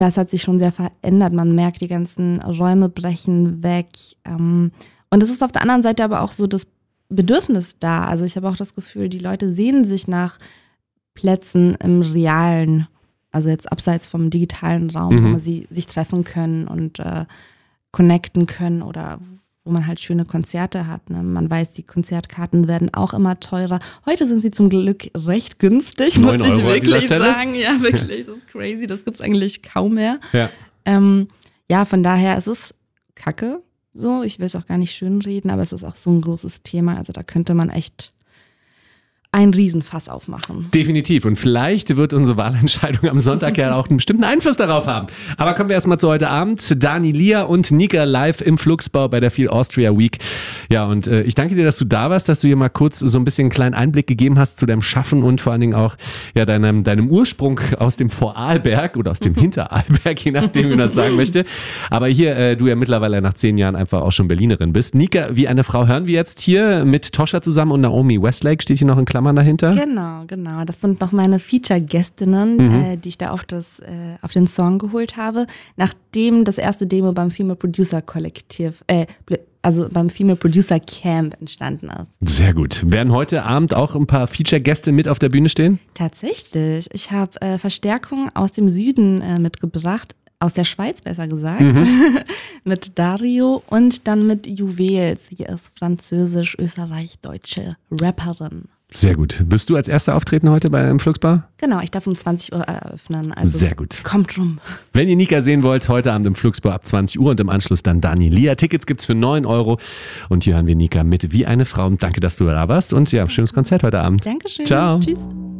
das hat sich schon sehr verändert. Man merkt, die ganzen Räume brechen weg. Und es ist auf der anderen Seite aber auch so das Bedürfnis da. Also ich habe auch das Gefühl, die Leute sehnen sich nach Plätzen im Realen, also jetzt abseits vom digitalen Raum, wo sie sich treffen können und connecten können oder wo man halt schöne Konzerte hat. Ne? Man weiß, die Konzertkarten werden auch immer teurer. Heute sind sie zum Glück recht günstig, muss ich wirklich sagen. Ja, wirklich, das ist crazy. Das gibt's eigentlich kaum mehr. Ja, von daher, es ist Kacke. So, ich will es auch gar nicht schönreden, aber es ist auch so ein großes Thema. Also da könnte man echt ein Riesenfass aufmachen. Definitiv. Und vielleicht wird unsere Wahlentscheidung am Sonntag ja auch einen bestimmten Einfluss darauf haben. Aber kommen wir erstmal zu heute Abend. Dani Lia und Nika live im Flugsbau bei der Feel Austria Week. Ja, und ich danke dir, dass du da warst, dass du hier mal kurz so ein bisschen einen kleinen Einblick gegeben hast zu deinem Schaffen und vor allen Dingen auch ja, deinem Ursprung aus dem Vorarlberg oder aus dem Hinterarlberg, je nachdem, wie man das sagen möchte. Aber hier, du ja mittlerweile nach 10 Jahren einfach auch schon Berlinerin bist. Nika, wie eine Frau hören wir jetzt hier mit Toscha zusammen und Naomi Westlake, steht hier noch in Klammern dahinter? Genau. Das sind noch meine Feature-Gästinnen, die ich da auf den Song geholt habe, nachdem das erste Demo beim Female Producer Kollektiv, also beim Female Producer Camp entstanden ist. Sehr gut. Werden heute Abend auch ein paar Feature-Gäste mit auf der Bühne stehen? Tatsächlich. Ich habe Verstärkung aus dem Süden mitgebracht. Aus der Schweiz, besser gesagt, mit Dario und dann mit Juwels. Sie ist französisch-österreich-deutsche Rapperin. Sehr gut. Wirst du als Erster auftreten heute im Flugsbar? Genau, ich darf um 20 Uhr eröffnen. Also sehr gut. Kommt rum. Wenn ihr Nika sehen wollt, heute Abend im Flugsbar ab 20 Uhr und im Anschluss dann Dani Lia. Tickets gibt's für 9 €. Und hier hören wir Nika mit Wie eine Frau. Und danke, dass du da warst. Und ja, schönes Konzert heute Abend. Dankeschön. Ciao. Tschüss.